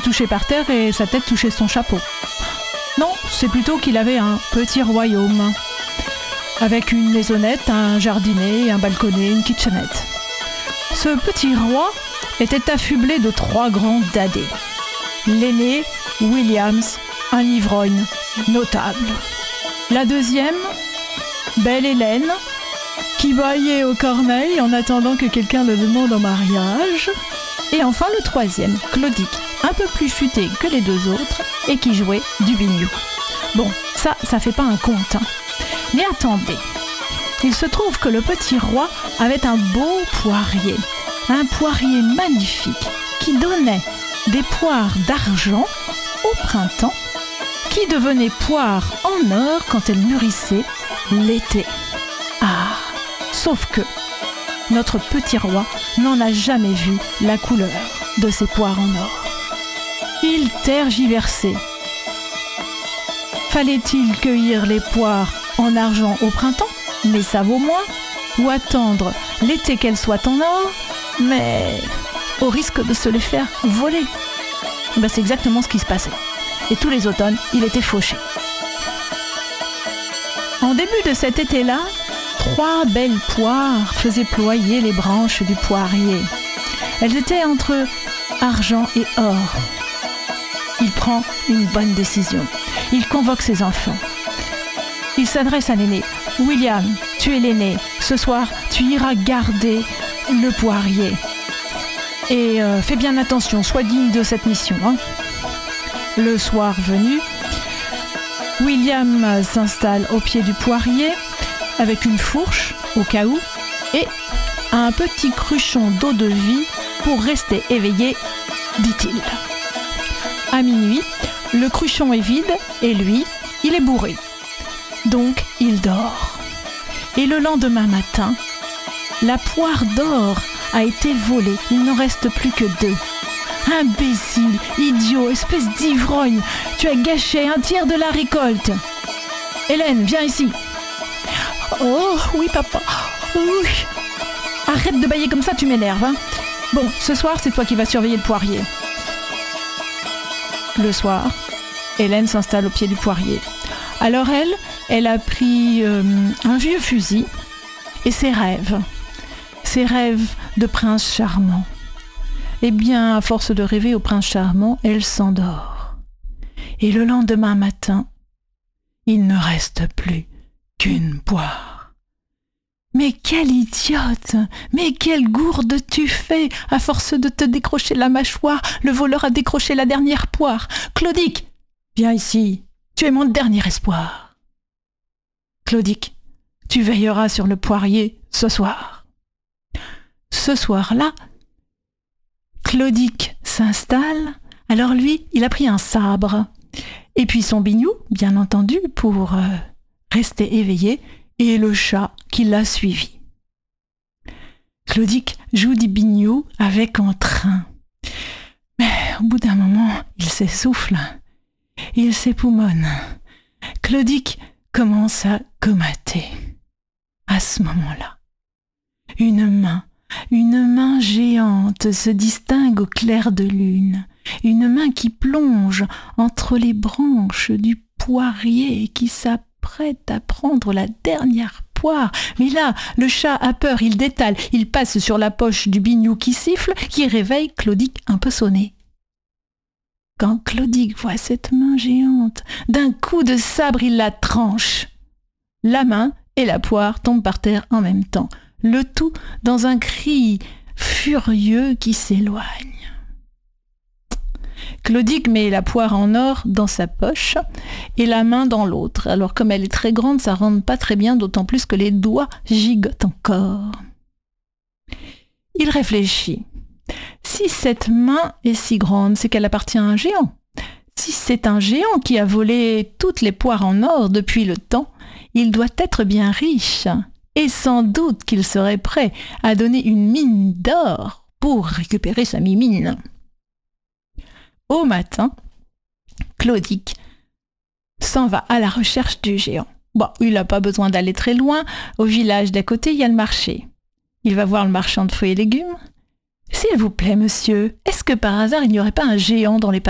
touchait par terre et sa tête touchait son chapeau. Non, c'est plutôt qu'il avait un petit royaume, avec une maisonnette, un jardinet, un balconnet, une kitchenette. Ce petit roi était affublé de 3 grands dadais. L'aîné, Williams, un ivrogne notable. La deuxième, belle Hélène, qui baillait aux corneilles en attendant que quelqu'un le demande en mariage. Et enfin le troisième, Claudic, un peu plus futé que les 2 autres et qui jouait du biniou. Bon, ça fait pas un conte, hein. Mais attendez, il se trouve que le petit roi avait un beau poirier, un poirier magnifique qui donnait des poires d'argent au printemps qui devenaient poires en or quand elles mûrissaient l'été. Ah, sauf que notre petit roi n'en a jamais vu la couleur de ces poires en or. Il tergiversait. Fallait-il cueillir les poires en argent au printemps, mais ça vaut moins, ou attendre l'été qu'elles soient en or, mais au risque de se les faire voler? Ben, c'est exactement ce qui se passait. Et tous les automnes, il était fauché. En début de cet été-là, 3 belles poires faisaient ployer les branches du poirier. Elles étaient entre argent et or. Il prend une bonne décision. Il convoque ses enfants. Il s'adresse à l'aîné. « William, tu es l'aîné. Ce soir, tu iras garder le poirier. Et fais bien attention, sois digne de cette mission. Hein. » Le soir venu, William s'installe au pied du poirier avec une fourche au cas où et un petit cruchon d'eau de vie pour rester éveillé, dit-il. À minuit, le cruchon est vide et lui, il est bourré. Donc, il dort. Et le lendemain matin, la poire d'or a été volée. Il n'en reste plus que 2. Imbécile, idiot, espèce d'ivrogne, tu as gâché un tiers de la récolte. Hélène, viens ici. Oh, oui, papa. Oui. Arrête de bâiller comme ça, tu m'énerves. Hein. Bon, ce soir, c'est toi qui vas surveiller le poirier. Le soir, Hélène s'installe au pied du poirier. Alors elle a pris un vieux fusil et ses rêves de prince charmant. Eh bien, à force de rêver au prince charmant, elle s'endort. Et le lendemain matin, il ne reste plus qu'une poire. Mais quelle idiote! Mais quelle gourde tu fais! À force de te décrocher la mâchoire, le voleur a décroché la dernière poire. Claudic, viens ici, tu es mon dernier espoir. Claudic, tu veilleras sur le poirier ce soir. Ce soir-là, Claudic s'installe, alors lui, il a pris un sabre, et puis son biniou, bien entendu, pour rester éveillé, et le chat qui l'a suivi. Claudic joue du biniou avec entrain. Mais au bout d'un moment, il s'essouffle, il s'époumonne. Claudic commence à comater. À ce moment-là, une main géante se distingue au clair de lune, une main qui plonge entre les branches du poirier et qui s'apprête à prendre la dernière poire. Mais là, le chat a peur, il détale, il passe sur la poche du biniou qui siffle, qui réveille Claudic un peu sonné. Quand Claudic voit cette main géante, d'un coup de sabre, il la tranche. La main et la poire tombent par terre en même temps. Le tout dans un cri furieux qui s'éloigne. Claudic met la poire en or dans sa poche et la main dans l'autre. Alors comme elle est très grande, ça rentre pas très bien, d'autant plus que les doigts gigotent encore. Il réfléchit. Si cette main est si grande, c'est qu'elle appartient à un géant. Si c'est un géant qui a volé toutes les poires en or depuis le temps, il doit être bien riche. Et sans doute qu'il serait prêt à donner une mine d'or pour récupérer sa mimine. Au matin, Claudic s'en va à la recherche du géant. Bon, il n'a pas besoin d'aller très loin. Au village d'à côté, il y a le marché. Il va voir le marchand de fruits et légumes. « S'il vous plaît, monsieur, est-ce que par hasard il n'y aurait pas un géant dans les